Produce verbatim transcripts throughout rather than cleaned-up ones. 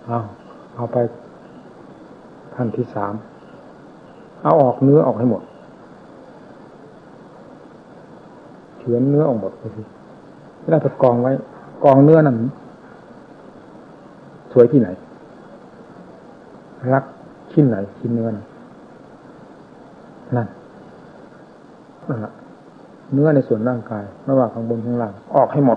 เอาเอาไปขั้นที่สามเอาออกเนื้อออกให้หมดเฉือนเนื้อออกหมดไปสิไม่ได้ไปกองไว้กองเนื้อนั่นสวยที่ไหนรักชิ้นไหนชิ้นเนื้อนั่นนั่นเนื้อในส่วนร่างกายไม่ว่าข้างบนข้างล่างออกให้หมด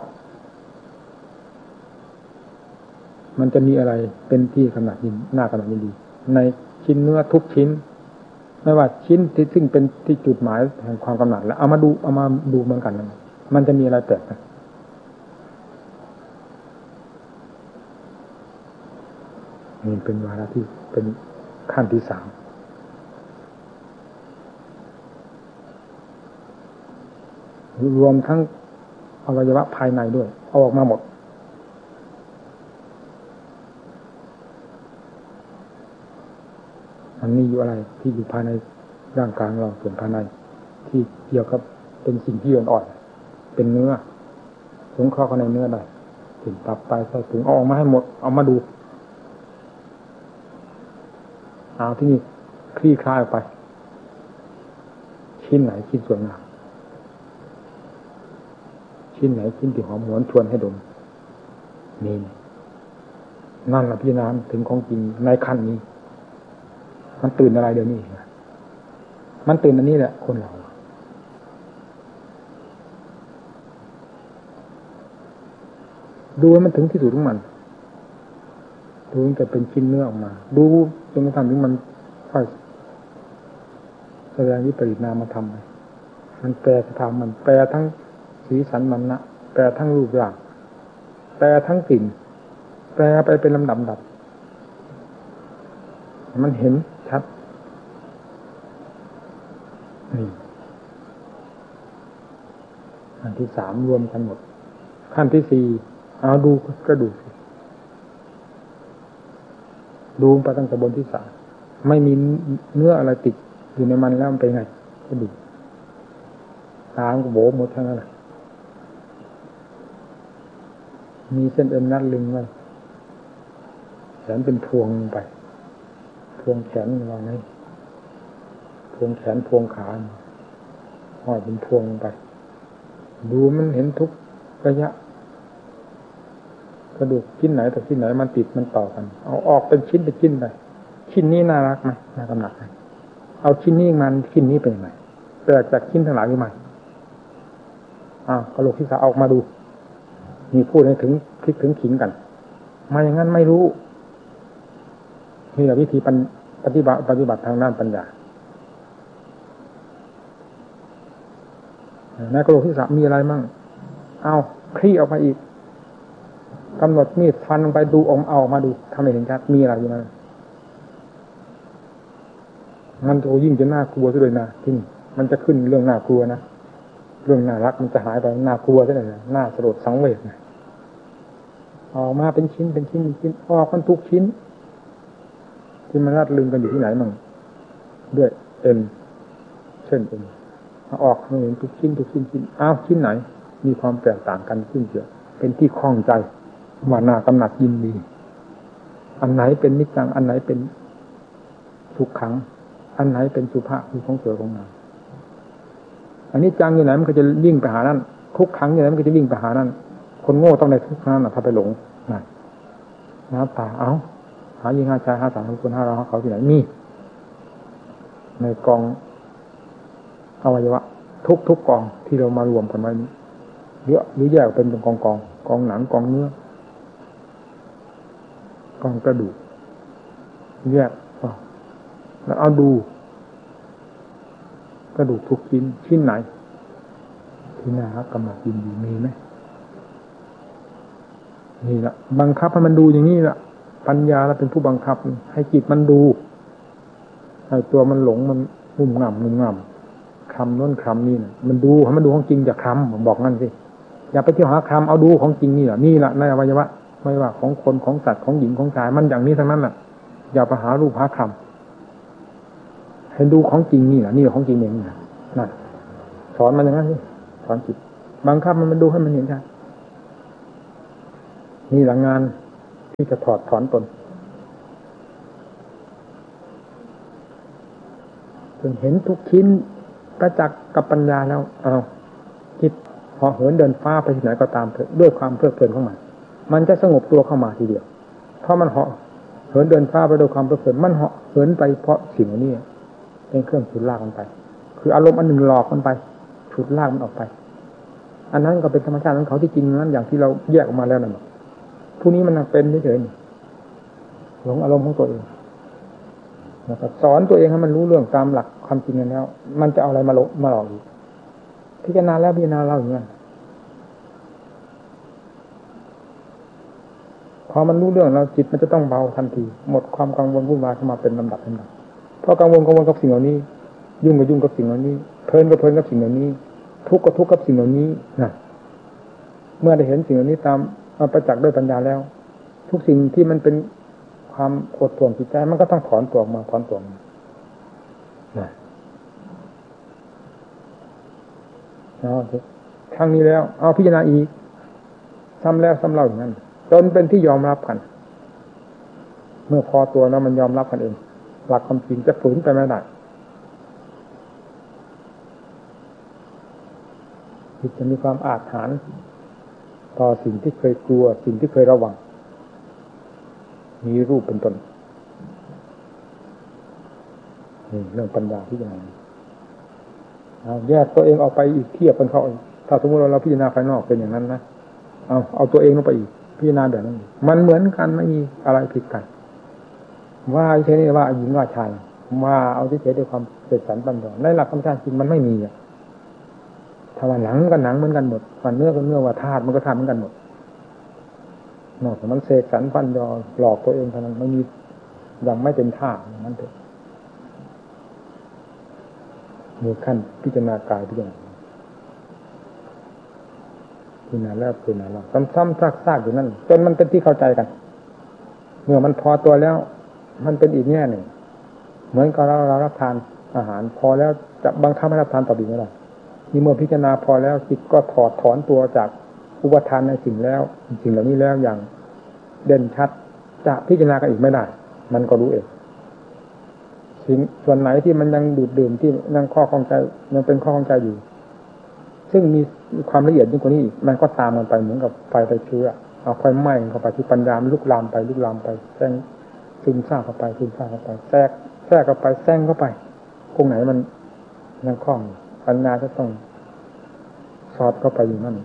มันจะมีอะไรเป็นที่กำหนัดยินหน้ากำหนัดยินดีในชิ้นเนื้อทุกชิ้นไม่ว่าชิ้นที่ซึ่งเป็นที่จุดหมายแห่งความกำหนัดแล้วเอามาดูเอามาดูเหมือนกันนะมันจะมีอะไรแปลกนะนี่เป็นวาระที่เป็นขั้นที่สามรวมทั้งอวัยวะภายในด้วยเอาออกมาหมดมันมีอยู่อะไรที่อยู่ภายในร่างกายเราส่วนภายในที่เกี่ยวกับเป็นสิ่งที่อ่อนๆเป็นเนื้อสงเคราะห์เข้าในเนื้อได้ถึงตับไตไส้พุงเอาออกมาให้หมดเอามาดูเอาที่นี่คลี่คลายออกไปชิ้นไหนชิ้นส่วนงามชิ้นไหนชิ้นที่หอมหวนชวนให้ดมนี่นั่นแหละพี่น้ำถึงของจริงในขั้นนี้มันตื่นอะไรเดี๋ยวนี้มันตื่นอันนี้แหละคนเราดูมันถึงที่สุดของมันดูมันจะเป็นชิ้นเนื้อออกมาดูจนกระทั่งถึงมันค่อยแสดงวิปริตนามธรรมมันแปลสภาพมันแปลทั้งสีสันมันนะแปลทั้งรูปร่างแปลทั้งกลิ่นแปลไปเป็นลำดับดับมันเห็นชัดนี่ขั้นที่สามรวมกันหมดขั้นที่สี่เอาดูก็ดูดูไปตั้งแต่บนที่สามไม่มีเนื้ออะไรติดอยู่ในมันแล้วมันไปไงก็ดูตามก็โบหมดทั้งนั้นแหละมีเส้นเอ็นนัดลึงไว้แขนเป็นพวงไปพวงแขนวางไว้พวงแขนพวงขาห้อยเป็นพวงไปดูมันเห็นทุกระยะกระดูกชิ้นไหนแต่ชิ้นไหนมันติดมันต่อกันเอาออกเป็นชิ้นเป็นชิ้นไปชิ้นนี้น่ารักไหมน่ากำหนัดไหมเอาชิ้นนี้มันชิ้นนี้เป็นยังไงแปลกจากชิ้นทั้งหลายหรือไม่อ้าวกระโหลกศีรษะออกมาดูมีพูดให้ถึงคลิกถึงขิงกันมาอย่างนั้นไม่รู้นี่แหละวิธีปฏิบัติปฏิบัติทางด้านปัญญาในกระโหลกศีรษะมีอะไรมั่งเอาคลี่ออกมาอีกกำหนดมีดฟันลงไปดูอมเอาออกมาดูทำให้เห็นชัดมีอะไรอยู่นั่นมันโตยิ่งจะน่ากลัวซะเลยนะที่นี่มันจะขึ้นเรื่องน่ากลัวนะเรื่องน่ารักมันจะหายไปน่ากลัวซะเลยนะน่าสลดสังเวชนะออกมาเป็นชิ้นเป็นชิ้นเป็นชิ้นออกมันทุกชิ้นที่มันรัดลึงกันอยู่ที่ไหนมั่งด้วยเอ็นเช่นเอ็นออกมาเห็นทุกชิ้นทุกชิ้นชิ้นอ้าวชิ้นไหนมีความแตกต่างกันขึ้นเยอะเป็นที่คล่องใจว่าน่ากำหนัดยินดีอันไหนเป็นนิจจังอันไหนเป็นทุกขังอันไหนเป็นสุภาพคือของเสือของนางอันนี้จังอยู่ไหนมันก็จะวิ่งไปหานั่นทุกขังอยู่ไหนมันก็จะวิ่งไปหานั่นคนโง่ต้องในทุกขังน่ะถ้าไปหลงนั่นน้ำตาเอ้าหายิงหาชายหาสามคนห้าเราหาเขาที่ไหนมีในกองอวัยวะทุกทุกกองที่เรามารวมกันไว้นี้เยอะหรือแยกเป็นกองกองกองหนังกองเนื้อกองกระดูกแยกแล้วเอาดูกระดูกทุกชิ้นชิ้นไหนที่น่ารักกำลังยินดีมีไหมนี่แหละบังคับให้มันดูอย่างนี้แหละปัญญาเราเป็นผู้บังคับให้จิตมันดูให้ตัวมันหลงมันงุ่มง่ำงุ่มง่ำคำน้นคำนี่นะมันดูให้มันดูของจริงอย่าคำผมบอกงั้นสิอย่าไปเที่ยวหาคำเอาดูของจริงนี่แหละนี่แหละในอวัยวะไม่ว่าของคนของสัตว์ของหญิงของชายมันอย่างนี้ทั้งนั้นแหละอย่าไปหารูปหาคำให้ดูของจริงนี่แหละนี่ของจริงเองนะนั่นสอนมันอย่างนั้นสิสอนจิตบังคับมันมันดูให้มันเห็นชัดนี่แหละงานที่จะถอดถอนตนจนเห็นทุกชิ้นประจักษ์กับปัญญาแล้วเอาจิตเหาะเหินเดินฟ้าไปที่ไหนก็ตามเถอะด้วยความเพลิดเพลินของมันมันจะสงบตัวเข้ามาทีเดียวเพราะมันเหาะเหินเดินฟ้าไปด้วยความเพลิดเพลินมันเหาะเหินไปเพราะสิ่งนี้เป็นเครื่องฉุดลากมันไปคืออารมณ์อันหนึ่งหลอกมันไปฉุดลากมันออกไปอันนั้นก็เป็นธรรมชาติของเขาที่จริงนั้นอย่างที่เราแยกออกมาแล้วนั่นผู้นี้มันเป็นเฉยๆหลงอารมณ์ของตัวเองแล้วก็สอนตัวเองให้มันรู้เรื่องตามหลักความจริงกันแล้วมันจะเอาอะไรมาหลอกมาหลอกอีกพิจารณาแล้วพิจารณาเล่าอย่างนั้นพอมันรู้เรื่องแล้วจิตมันจะต้องเบาทันทีหมดความกังวลวุ่นวายเข้ามาเป็นลำดับลำดับเพราะกังวลกังวลกับสิ่งเหล่านี้ยุ่งกับยุ่งกับสิ่งเหล่านี้เพลินกับเพลินกับสิ่งเหล่านี้ทุกข์กับทุกข์กับสิ่งเหล่านี้นะเมื่อได้เห็นสิ่งเหล่านี้ตามประจักษ์ด้วยปัญญาแล้วทุกสิ่งที่มันเป็นความโกรธท่วงจิตใจมันก็ต้องถอนตัวออกมาถอนตัวออกมานะเอาครั้งนี้แล้วเอาพิจารณาอีกซ้ำแล้วซ้ำเล่าอย่างนั้นจนเป็นที่ยอมรับกันเมื่อพอตัวแล้วมันยอมรับกันเองหลักความจริงจะฝืนไปไม่ได้จิตจะมีความอาถรรพ์ต่อสิ่งที่เคยกลัวสิ่งที่เคยระวังมีรูปเป็นต้นนี่เรื่องปัญญาพิจารณาเอาแยกตัวเองออกไปอีกเทียบกันเขาถ้าสมมติเราเราพิจารณาภายนอกเป็นอย่างนั้นนะเอาเอาตัวเองลงไปอีกพิจารณาแบบนั้นมันเหมือนกันไม่มีอะไรผิดกันว่าเฉยๆว่าหญิงว่าชายว่าเอาเฉยๆด้วยความเสร็จสรรปัญญาในหลักธรรมชาติจริงมันไม่มีอ่ะถ้าว่าหนังก็หนังเหมือนกันหมดว่าเนื้อก็เนื้อว่าธาตุมันก็ธาตุเหมือนกันหมดนอกจากมันเสกสรรพันยอหลอกตัวเองเท่านั้นไม่มียังไม่เป็นธาตุนั้นเถอะมีขั้นพิจารณากายพิจารณาพิจารณาแล้วพิจารณาแล้วซ้ำๆซากๆอยู่นั่นจนมันเป็นที่เข้าใจกันเมื่อมันพอตัวแล้วมันเป็นอีกแง่หนึ่งเหมือนกับเราเรารับทานอาหารพอแล้วจะบังคับให้รับทานต่อไปไม่ได้นี่เมื่อพิจารณาพอแล้วจิตก็ถอดถอนตัวจากอุปทานในสิ่งแล้วสิ่งเหล่านี้แล้วอย่างเด่นชัดจะพิจารณากันอีกไม่ได้มันก็รู้เองสิ่งส่วนไหนที่มันยังดูดดื่มที่ยังข้อข้องใจยังเป็นข้อข้องใจอยู่ซึ่งมีความละเอียดยิ่งกว่านี้อีกมันก็ตามมันไปเหมือนกับไฟไปเชื้อเอาไฟไหม้เข้าไปที่ปัญญาลุกลามไปลุกลามไปแซงซึมซาบเข้าไปซึมซาบเข้าไปแทรกแทรกเข้าไปแซงเข้าไปตรงไหนมันยังคล่องปัญญาจะต้องสอดเข้าไปอยู่นั่น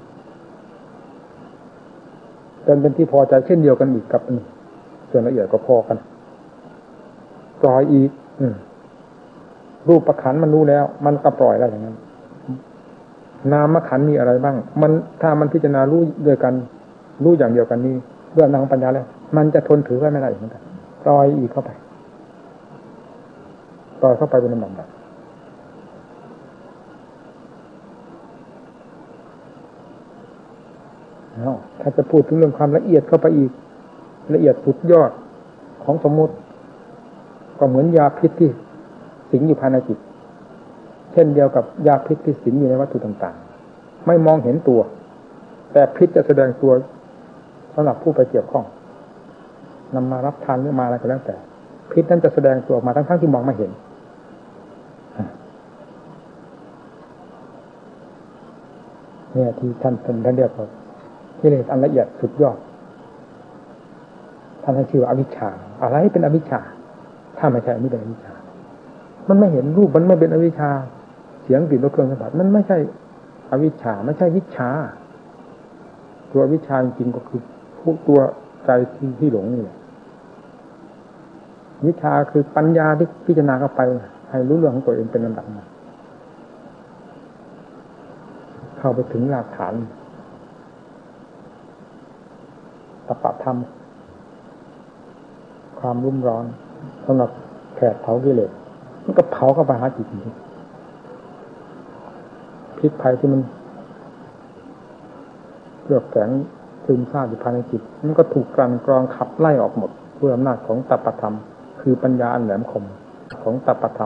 จนเป็นที่พอใจเช่นเดียวกันอีกกับนี่ส่วนละเอียดก็พอกันปล่อยอีกรูปประขันมันรู้แล้วมันก็ปล่อยแล้วอย่างนั้นนามขันมีอะไรบ้างมันถ้ามันพิจารณารู้ด้วยกันรู้อย่างเดียวกันนี้เรื่องทางปัญญาแล้วมันจะทนถือไว้ไม่ได้เหมือนกันปล่อยอีกเข้าไปปล่อยเข้าไปเป็นลำดับถ้าจะพูดถึงเรื่องความละเอียดเข้าไปอีกละเอียดสุดยอดของสมมติก็เหมือนยาพิษที่สิงอยู่ภายในจิตเช่นเดียวกับยาพิษที่สิงอยู่ในวัตถุต่างๆไม่มองเห็นตัวแต่พิษจะแสดงตัวสำหรับผู้ไปเกี่ยวข้องนำมารับทานหรือมาอะไรก็แล้วแต่พิษนั้นจะแสดงตัวออกมาทั้งๆที่มองไม่เห็นเนี่ยที่ท่านเป็นท่านเรียกว่ากิเลสอันละเอียดสุดยอดท่านให้ชื่ออวิชชาอะไรเป็นอวิชชาถ้าไม่ใช่ไม่เป็นอวิชชามันไม่เห็นรูปมันไม่เป็นอวิชชาเสียงกลิ่นรสเครื่องสัมผัสมันไม่ใช่อวิชชาไม่ใช่วิชชาตัววิชาจริงๆก็คือพวกตัวใจที่ที่หลงนี่แหละวิชาคือปัญญาที่พิจารณาเข้าไปให้รู้เรื่องของตัวเองเป็นลำดับมาเข้าไปถึงหลักฐานตปะธรรมความรุ่มร้อนสำหรับแผดเผากิเลสมันก็เผาเข้าไปหาจิตจริงพิษภัยที่มันเลือกแสงซึมซาบอยู่ภายในจิตมันก็ถูกกลั่นกรองขับไล่ออกหมดด้วยอำนาจของตปะธรรมคือปัญญาอันแหลมคมของตปะธรรม